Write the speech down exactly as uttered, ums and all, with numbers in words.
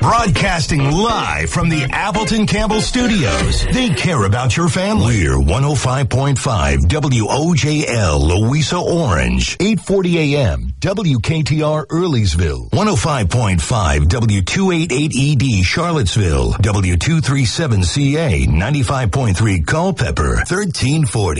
Broadcasting live from the Appleton Campbell Studios. They care about your family. We're one oh five point five W O J L Louisa Orange, eight forty A M W K T R Earlysville, one oh five point five W two eighty-eight E D Charlottesville, W two thirty-seven C A, ninety-five point three Culpeper, thirteen forty.